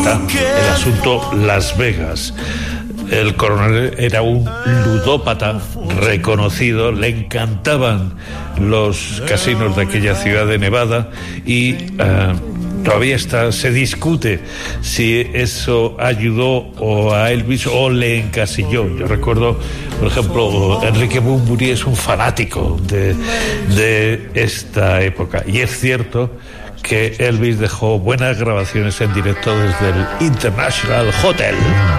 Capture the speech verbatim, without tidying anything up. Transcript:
está el asunto Las Vegas. El coronel era un ludópata reconocido, le encantaban los casinos de aquella ciudad de Nevada y uh, todavía está, se discute si eso ayudó o a Elvis o le encasilló. Yo recuerdo, por ejemplo, Enrique Bunbury es un fanático de, de esta época, y es cierto que Elvis dejó buenas grabaciones en directo desde el International Hotel.